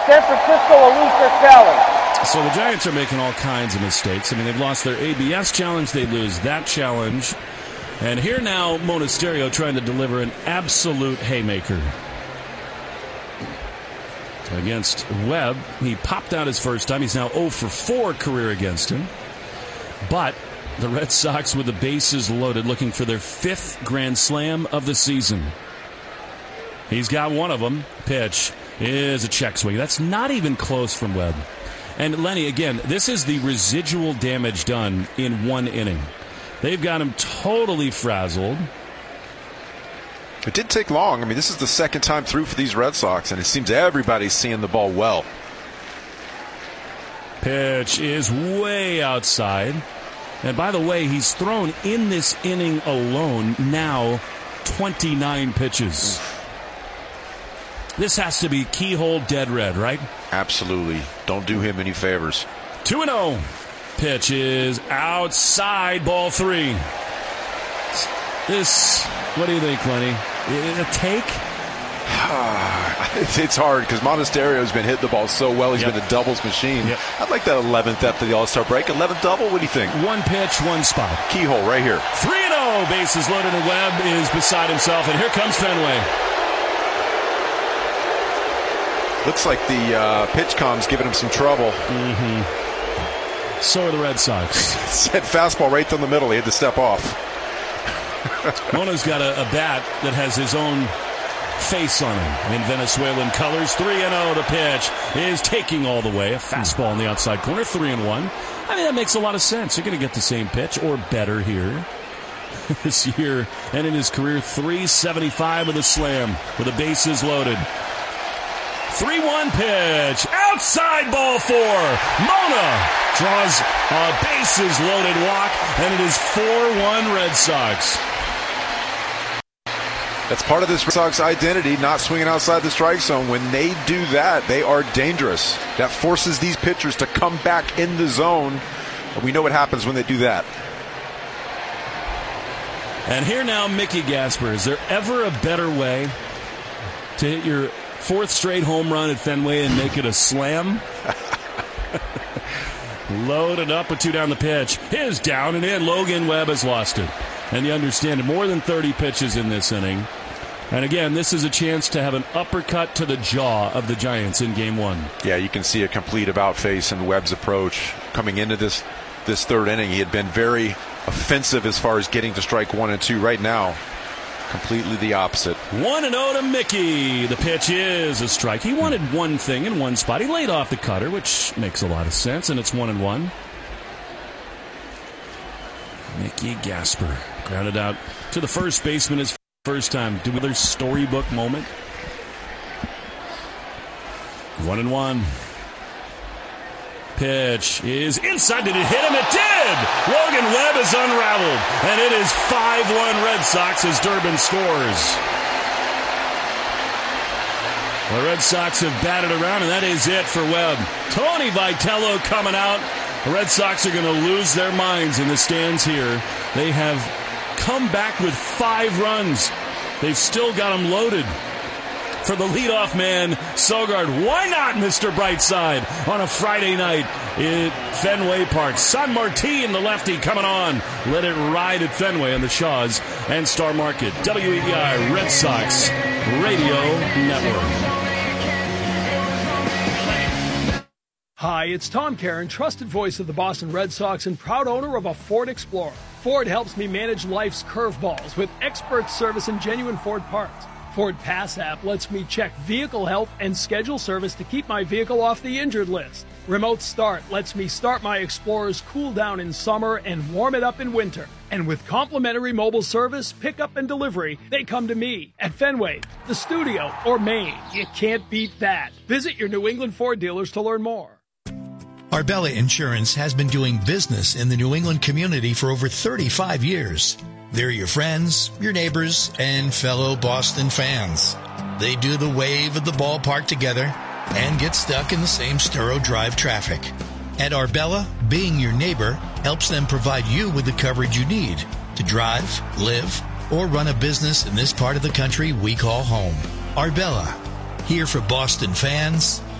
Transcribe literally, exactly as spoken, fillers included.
San Francisco will lose their challenge. So the Giants are making all kinds of mistakes. I mean, they've lost their A B S challenge. They lose that challenge. And here now, Monasterio trying to deliver an absolute haymaker. Against Webb, he popped out his first time. He's now oh for four career against him. But the Red Sox with the bases loaded, looking for their fifth grand slam of the season. He's got one of them. Pitch is a check swing. That's not even close from Webb. And Lenny, again, this is the residual damage done in one inning. They've got him totally frazzled. It didn't take long. I mean, this is the second time through for these Red Sox, and it seems everybody's seeing the ball well. Pitch is way outside. And by the way, he's thrown in this inning alone now twenty-nine pitches. This has to be keyhole dead red, right? Absolutely. Don't do him any favors. two and oh. Pitch is outside, ball three. This, what do you think, Lenny? A take? It's hard because Monasterio's been hitting the ball so well. He's yep. been a doubles machine. Yep. I'd like that eleventh after the All-Star break. eleventh double, what do you think? One pitch, one spot. Keyhole right here. three and oh. Bases loaded, and Webb is beside himself, and here comes Fenway. Looks like the uh, pitch com's giving him some trouble. Mm-hmm. So are the Red Sox. Said fastball right down the middle. He had to step off. Mona's got a, a bat that has his own face on him in Venezuelan colors. three and oh. The pitch is taking all the way. A fastball in the outside corner. three and one. I mean, that makes a lot of sense. You're going to get the same pitch or better here this year. And in his career, three seventy-five with a slam with the bases loaded. three one pitch. Outside, ball four. Mona draws a bases loaded walk, and it is four one Red Sox. That's part of this Red Sox identity, not swinging outside the strike zone. When they do that, they are dangerous. That forces these pitchers to come back in the zone. And we know what happens when they do that. And here now, Mickey Gasper. Is there ever a better way to hit your fourth straight home run at Fenway and make it a slam? Loaded up with two down the pitch. Is down and in. Logan Webb has lost it. And you understand it, more than thirty pitches in this inning. And again, this is a chance to have an uppercut to the jaw of the Giants in game one. Yeah, you can see a complete about face in Webb's approach. Coming into this this third inning, he had been very offensive as far as getting to strike one and two. Right now, completely the opposite. one and oh to Mickey. The pitch is a strike. He wanted one thing in one spot. He laid off the cutter, which makes a lot of sense, and it's one and one. Mickey Gasper grounded out to the first baseman his first time. Do another storybook moment. One and one. Pitch is inside. Did it hit him? It did! Logan Webb is unraveled. And it is five one Red Sox as Durbin scores. The Red Sox have batted around, and that is it for Webb. Tony Vitello coming out. The Red Sox are going to lose their minds in the stands here. They have come back with five runs. They've still got them loaded. For the leadoff man, Sogard. Why not, Mister Brightside, on a Friday night at Fenway Park? San Martin, the lefty, coming on. Let it ride at Fenway on the Shaws and Star Market. W E E I Red Sox Radio Network. Hi, it's Tom Caron, trusted voice of the Boston Red Sox and proud owner of a Ford Explorer. Ford helps me manage life's curveballs with expert service and genuine Ford parts. Ford Pass app lets me check vehicle health and schedule service to keep my vehicle off the injured list. Remote Start lets me start my Explorer's cool down in summer and warm it up in winter. And with complimentary mobile service, pickup and delivery, they come to me at Fenway, the studio, or Maine. You can't beat that. Visit your New England Ford dealers to learn more. Arbella Insurance has been doing business in the New England community for over thirty-five years. They're your friends, your neighbors, and fellow Boston fans. They do the wave at the ballpark together and get stuck in the same Sturrow Drive traffic. At Arbella, being your neighbor helps them provide you with the coverage you need to drive, live, or run a business in this part of the country we call home. Arbella, here for Boston fans